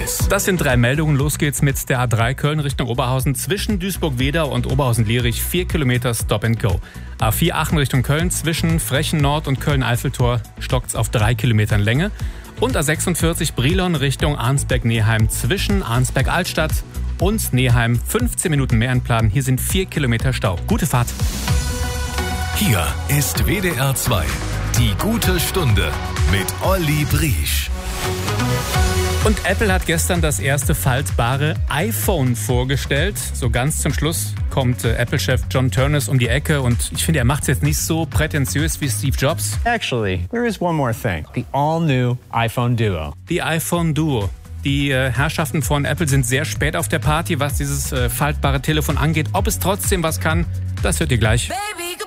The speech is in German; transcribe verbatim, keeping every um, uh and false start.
Verkehrsservice. Das sind drei Meldungen. Los geht's mit der A drei Köln Richtung Oberhausen. Zwischen Duisburg-Wedau und Oberhausen-Lierich vier Kilometer Stop and Go. A vier Aachen Richtung Köln. Zwischen Frechen Nord und Köln-Eiffeltor stockt's auf drei Kilometern Länge. Und A sechsundvierzig Brilon Richtung Arnsberg-Neheim. Zwischen Arnsberg-Altstadt und Neheim fünfzehn Minuten mehr einplanen. Hier sind vier Kilometer Stau. Gute Fahrt. Hier ist W D R zwei. Die gute Stunde mit Olli Briesch. Und Apple hat gestern das erste faltbare iPhone vorgestellt. So ganz zum Schluss kommt äh, Apple-Chef John Ternus um die Ecke und ich finde, er macht es jetzt nicht so prätentiös wie Steve Jobs. Actually, there is one more thing. The all-new iPhone Duo. Die iPhone Duo. Die äh, Herrschaften von Apple sind sehr spät auf der Party, was dieses äh, faltbare Telefon angeht. Ob es trotzdem was kann, das hört ihr gleich. Baby.